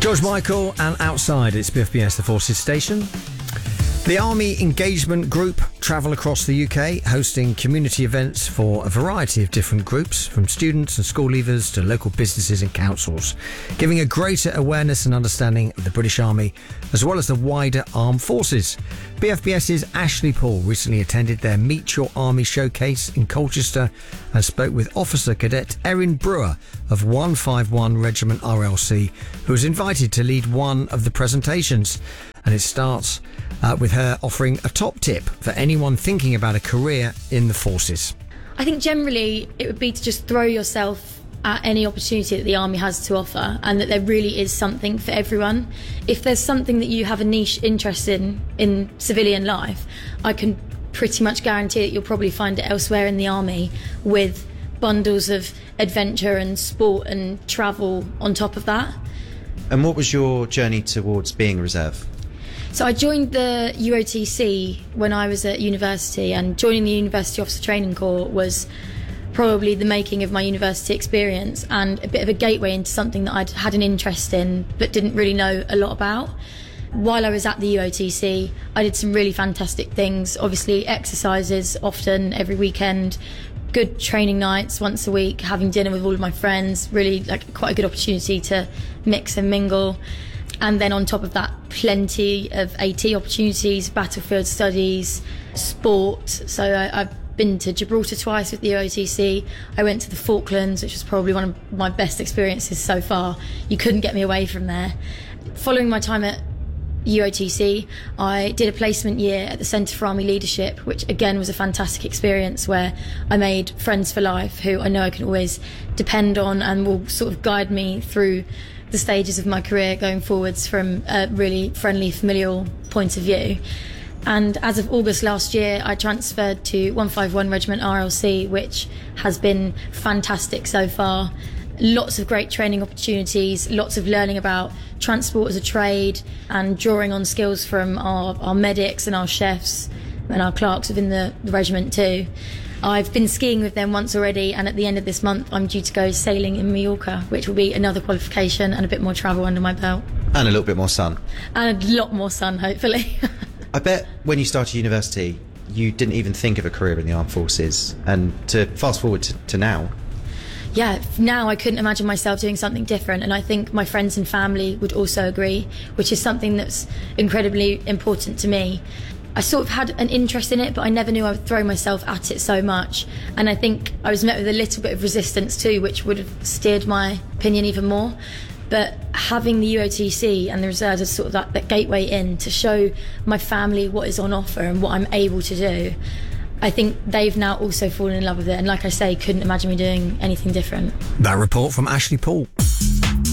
George Michael and Outside. It's BFBS, the Forces station. The Army Engagement Group travel across the UK, hosting community events for a variety of different groups, from students and school leavers to local businesses and councils, giving a greater awareness and understanding of the British Army, as well as the wider armed forces. BFBS's Ashley Paul recently attended their Meet Your Army showcase in Colchester and spoke with Officer Cadet Erin Brewer of 151 Regiment RLC, who was invited to lead one of the presentations. And it starts with her offering a top tip for anyone thinking about a career in the forces. I think generally it would be to just throw yourself at any opportunity that the Army has to offer, and that there really is something for everyone. If there's something that you have a niche interest in civilian life, I can pretty much guarantee that you'll probably find it elsewhere in the Army, with bundles of adventure and sport and travel on top of that. And what was your journey towards being a reserve? So I joined the UOTC when I was at university, and joining the University Officer Training Corps was probably the making of my university experience, and a bit of a gateway into something that I'd had an interest in but didn't really know a lot about. While I was at the UOTC, I did some really fantastic things. Obviously exercises often every weekend, good training nights once a week, having dinner with all of my friends, really like quite a good opportunity to mix and mingle. And then on top of that, plenty of AT opportunities, battlefield studies, sport. So I've been to Gibraltar twice with the OTC. I went to the Falklands, which was probably one of my best experiences so far. You couldn't get me away from there. Following my time at UOTC, I did a placement year at the Centre for Army Leadership, which again was a fantastic experience, where I made friends for life who I know I can always depend on and will sort of guide me through the stages of my career going forwards from a really friendly, familial point of view. And as of August last year, I transferred to 151 Regiment RLC, which has been fantastic so far. Lots of great training opportunities, lots of learning about transport as a trade, and drawing on skills from our medics and our chefs and our clerks within the regiment too. I've been skiing with them once already, and at the end of this month I'm due to go sailing in Mallorca, which will be another qualification and a bit more travel under my belt. And a little bit more sun. And a lot more sun, hopefully. I bet when you started university, you didn't even think of a career in the armed forces. And to fast forward to now. Yeah, now I couldn't imagine myself doing something different, and I think my friends and family would also agree, which is something that's incredibly important to me. I sort of had an interest in it, but I never knew I would throw myself at it so much. And I think I was met with a little bit of resistance too, which would have steered my opinion even more. But having the UOTC and the reserves as sort of that gateway in to show my family what is on offer and what I'm able to do, I think they've now also fallen in love with it. And like I say, couldn't imagine me doing anything different. That report from Ashley Paul.